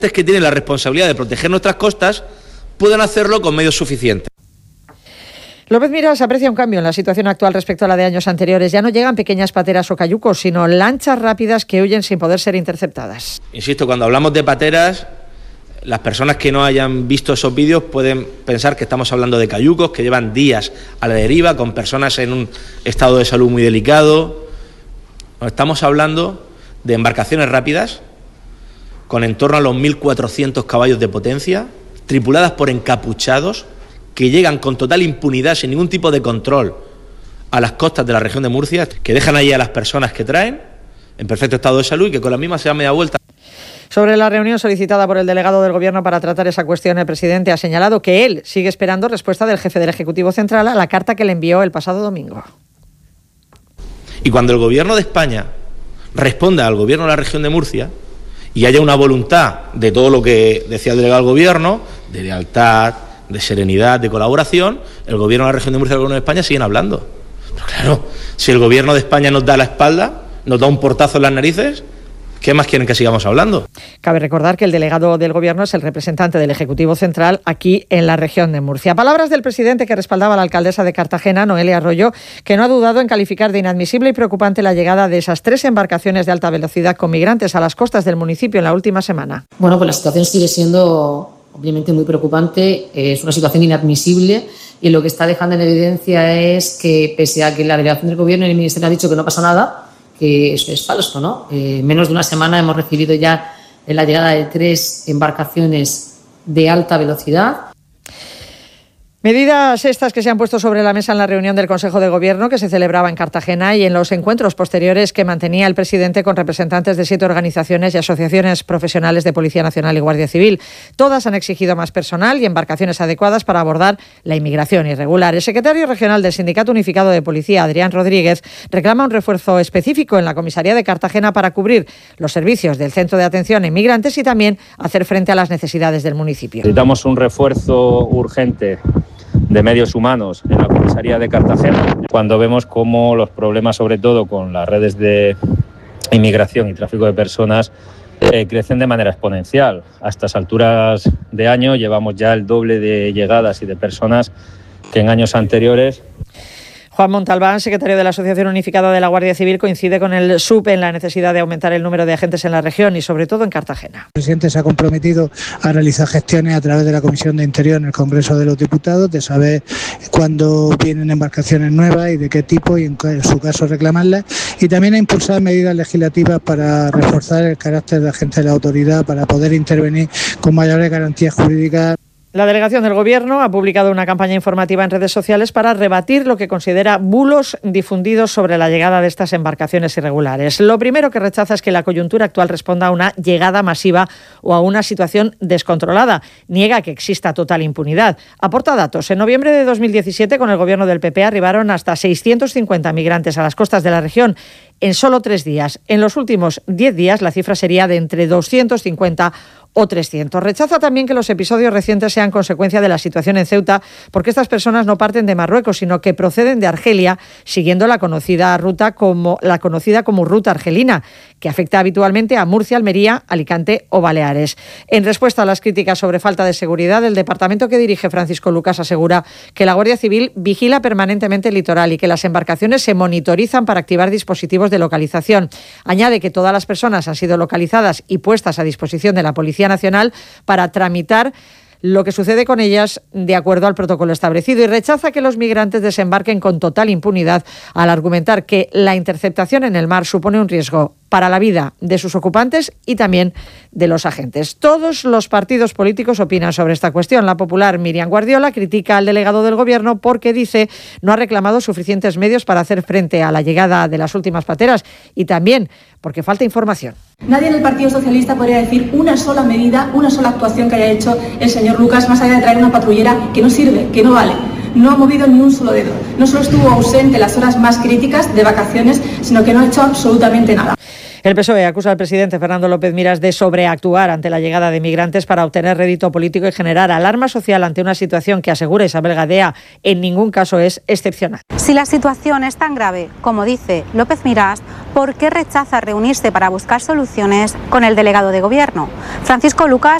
que tienen la responsabilidad de proteger nuestras costas puedan hacerlo con medios suficientes. López Miras aprecia un cambio en la situación actual respecto a la de años anteriores. Ya no llegan pequeñas pateras o cayucos, sino lanchas rápidas que huyen sin poder ser interceptadas. Insisto, cuando hablamos de pateras, las personas que no hayan visto esos vídeos pueden pensar que estamos hablando de cayucos que llevan días a la deriva, con personas en un estado de salud muy delicado. Estamos hablando de embarcaciones rápidas, con en torno a los 1.400 caballos de potencia, tripuladas por encapuchados, que llegan con total impunidad, sin ningún tipo de control, a las costas de la región de Murcia, que dejan allí a las personas que traen, en perfecto estado de salud, y que con la misma se dan media vuelta. Sobre la reunión solicitada por el delegado del Gobierno para tratar esa cuestión, el presidente ha señalado que él sigue esperando respuesta del jefe del Ejecutivo Central a la carta que le envió el pasado domingo. Y cuando el Gobierno de España responda al Gobierno de la región de Murcia y haya una voluntad de todo lo que decía el delegado del Gobierno, de lealtad, de serenidad, de colaboración, el Gobierno de la región de Murcia y el Gobierno de España siguen hablando. Pero claro, si el Gobierno de España nos da la espalda, nos da un portazo en las narices, ¿qué más quieren que sigamos hablando? Cabe recordar que el delegado del Gobierno es el representante del Ejecutivo Central aquí en la región de Murcia. Palabras del presidente que respaldaba a la alcaldesa de Cartagena, Noelia Arroyo, que no ha dudado en calificar de inadmisible y preocupante la llegada de esas 3 embarcaciones de alta velocidad con migrantes a las costas del municipio en la última semana. Bueno, pues la situación sigue siendo obviamente muy preocupante, es una situación inadmisible y lo que está dejando en evidencia es que pese a que la delegación del Gobierno y el Ministerio han dicho que no pasa nada, que eso es falso, ¿no? Menos de una semana hemos recibido ya la llegada de 3 embarcaciones de alta velocidad. Medidas estas que se han puesto sobre la mesa en la reunión del Consejo de Gobierno que se celebraba en Cartagena y en los encuentros posteriores que mantenía el presidente con representantes de 7 organizaciones y asociaciones profesionales de Policía Nacional y Guardia Civil. Todas han exigido más personal y embarcaciones adecuadas para abordar la inmigración irregular. El secretario regional del Sindicato Unificado de Policía, Adrián Rodríguez, reclama un refuerzo específico en la comisaría de Cartagena para cubrir los servicios del Centro de Atención a Inmigrantes y también hacer frente a las necesidades del municipio. Necesitamos un refuerzo urgente de medios humanos en la comisaría de Cartagena, cuando vemos cómo los problemas, sobre todo con las redes de inmigración y tráfico de personas, crecen de manera exponencial. A estas alturas de año llevamos ya el doble de llegadas y de personas que en años anteriores. Juan Montalbán, secretario de la Asociación Unificada de la Guardia Civil, coincide con el SUP en la necesidad de aumentar el número de agentes en la región y sobre todo en Cartagena. El presidente se ha comprometido a realizar gestiones a través de la Comisión de Interior en el Congreso de los Diputados, de saber cuándo vienen embarcaciones nuevas y de qué tipo y en su caso reclamarlas, y también a impulsar medidas legislativas para reforzar el carácter de agente de la autoridad para poder intervenir con mayores garantías jurídicas. La delegación del Gobierno ha publicado una campaña informativa en redes sociales para rebatir lo que considera bulos difundidos sobre la llegada de estas embarcaciones irregulares. Lo primero que rechaza es que la coyuntura actual responda a una llegada masiva o a una situación descontrolada. Niega que exista total impunidad. Aporta datos. En noviembre de 2017, con el Gobierno del PP, arribaron hasta 650 migrantes a las costas de la región en solo 3 días. En los últimos 10 días, la cifra sería de entre 250 o 300. Rechaza también que los episodios recientes sean consecuencia de la situación en Ceuta, porque estas personas no parten de Marruecos, sino que proceden de Argelia, siguiendo la conocida como ruta argelina, que afecta habitualmente a Murcia, Almería, Alicante o Baleares. En respuesta a las críticas sobre falta de seguridad, el departamento que dirige Francisco Lucas asegura que la Guardia Civil vigila permanentemente el litoral y que las embarcaciones se monitorizan para activar dispositivos de localización. Añade que todas las personas han sido localizadas y puestas a disposición de la Policía Nacional para tramitar lo que sucede con ellas de acuerdo al protocolo establecido, y rechaza que los migrantes desembarquen con total impunidad al argumentar que la interceptación en el mar supone un riesgo para la vida de sus ocupantes y también de los agentes. Todos los partidos políticos opinan sobre esta cuestión. La popular Miriam Guardiola critica al delegado del Gobierno porque, dice, no ha reclamado suficientes medios para hacer frente a la llegada de las últimas pateras y también porque falta información. Nadie en el Partido Socialista podría decir una sola medida, una sola actuación que haya hecho el señor Lucas, más allá de traer una patrullera que no sirve, que no vale. No ha movido ni un solo dedo. No solo estuvo ausente en las horas más críticas de vacaciones, sino que no ha hecho absolutamente nada. El PSOE acusa al presidente Fernando López Miras de sobreactuar ante la llegada de migrantes para obtener rédito político y generar alarma social ante una situación que, asegura Isabel Gadea, en ningún caso es excepcional. Si la situación es tan grave, como dice López Miras, ¿por qué rechaza reunirse para buscar soluciones con el delegado de Gobierno? Francisco Lucas